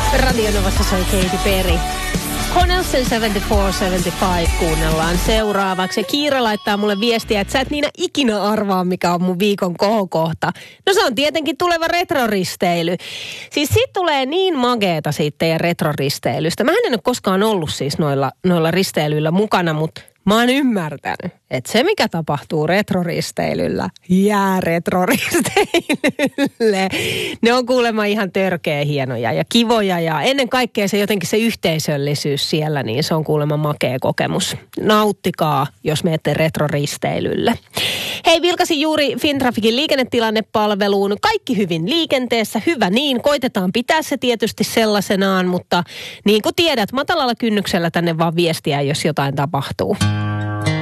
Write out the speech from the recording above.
Radio Novassa soi Katy Perry. Connelsen 74-75 kuunnellaan seuraavaksi. Ja Kiira laittaa mulle viestiä, että sä et Niina ikinä arvaa, mikä on mun viikon kohokohta. No se on tietenkin tuleva retroristeily. Siis siitä tulee niin mageeta siitä teidän retroristeilystä. Mä en ole koskaan ollut siis noilla risteilyillä mukana, mutta mä oon ymmärtänyt, että se mikä tapahtuu retroristeilyllä, jää retroristeilylle. Ne on kuulemma ihan törkeä hienoja ja kivoja ja ennen kaikkea se jotenkin se yhteisöllisyys siellä, niin se on kuulemma makea kokemus. Nauttikaa, jos menette retroristeilylle. Hei, vilkasin juuri Fintraficin liikennetilannepalveluun. Kaikki hyvin liikenteessä, hyvä niin. Koitetaan pitää se tietysti sellaisenaan, mutta niin kuin tiedät, matalalla kynnyksellä tänne vaan viestiä, jos jotain tapahtuu.